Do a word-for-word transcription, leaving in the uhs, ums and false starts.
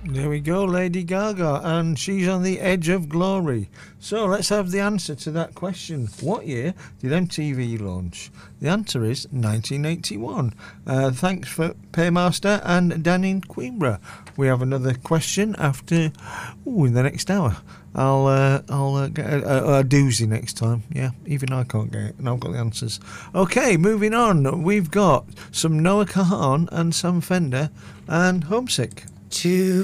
There we go, Lady Gaga, and she's on the edge of glory. So let's have the answer to that question. What year did M T V launch? The answer is nineteen eighty-one. Uh, thanks for Paymaster and Dan in Queenborough. We have another question after, ooh, in the next hour. I'll uh, I'll uh, get a, a, a doozy next time. Yeah, even I can't get it, and I've got the answers. Okay, moving on. We've got some Noah Kahan and Sam Fender and Homesick. Two.